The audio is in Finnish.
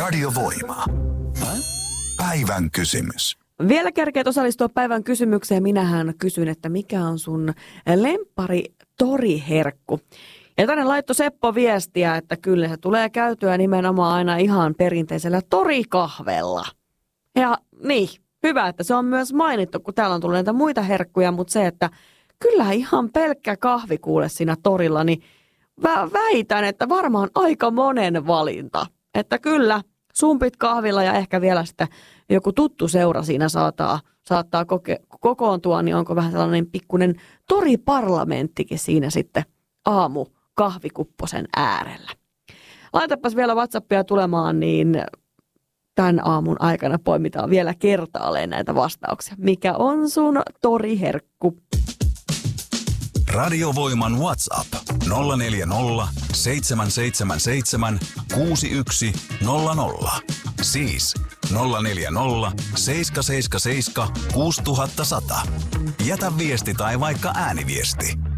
Radiovoima. Päivän kysymys. Vielä kerkeät osallistua päivän kysymykseen. Minähän kysyn, että mikä on sun lemppari toriherkku. Ja tänne laittoi Seppo viestiä, että kyllä se tulee käytyä nimenomaan aina ihan perinteisellä torikahvella. Ja niin, hyvä, että se on myös mainittu, kun täällä on tullut näitä muita herkkuja, mutta se, että kyllä ihan pelkkä kahvi kuule siinä torilla, niin väitän, että varmaan aika monen valinta. Että kyllä, sumpit kahvilla ja ehkä vielä sitten joku tuttu seura siinä saattaa kokoontua, niin onko vähän sellainen pikkuinen toriparlamenttikin siinä sitten aamu kahvikupposen äärellä. Laitapas vielä WhatsAppia tulemaan, niin tämän aamun aikana poimitaan vielä kertaalleen näitä vastauksia. Mikä on sun toriherkku? Radiovoiman WhatsApp 040 777 6100. Siis 040 777 6100. Jätä viesti tai vaikka ääniviesti.